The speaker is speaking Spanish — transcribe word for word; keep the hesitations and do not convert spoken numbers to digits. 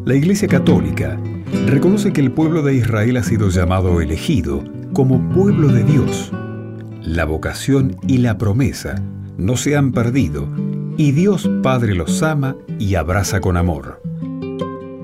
La Iglesia Católica reconoce que el pueblo de Israel ha sido llamado elegido como pueblo de Dios. La vocación y la promesa no se han perdido y Dios Padre los ama y abraza con amor.